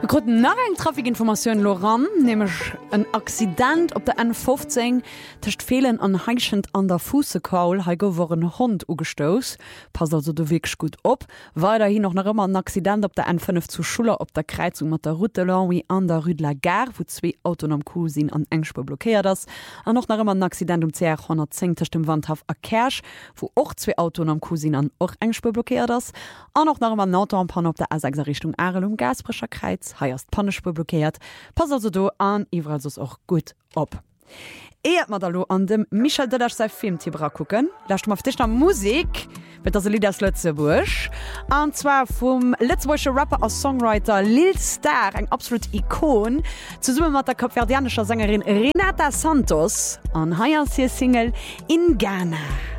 Guten nach eng Trafikinformationun Loran nämlich ein Accident op der N15 techt fehlen an heischend an der Fußekaul ha gowen Hund ugestoos. Pass also du wegst gut op, weil da hi noch immer ein Accident op der N5 zu Schule op der Kreuzung mat der Route Lanwi an der Rue de la Gare, wo 2 autonom Kusinn an Engspur blockiert das. An noch immer ein Accident CR 110 techt dem Wandhaft a Kersch, wo och 2 autonom Kusinn an och Engspur blockiert das. An noch immer Autopan op der A6 Richtung Arel Gasbrescher Kreiz. Heierst Pannespur blockiert. Pass also do an, iwwer also auch gut op. Mat lo an dem Michel Dëdder sei Filmtibra kucken. Lacht ma dich am Musik mit as Lied aus Lützeburg. An zwar vum Lützeburgsche Rapper als Songwriter Lil Star, eng absolut Ikon, zu summe mat der kapverdianischer Sängerin Renata Santos an Haiers hier Single in Ghana.